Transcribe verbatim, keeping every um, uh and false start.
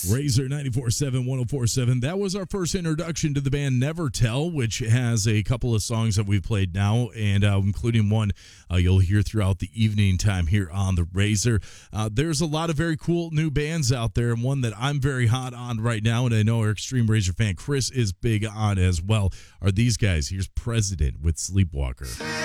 Razor ninety-four point seven, one oh four point seven. That was our first introduction to the band Never Tell, which has a couple of songs that we've played now, and uh, including one uh, you'll hear throughout the evening time here on the Razor. Uh, there's a lot of very cool new bands out there, and one that I'm very hot on right now, and I know our Extreme Razor fan Chris is big on as well, are these guys. Here's President with Sleepwalker.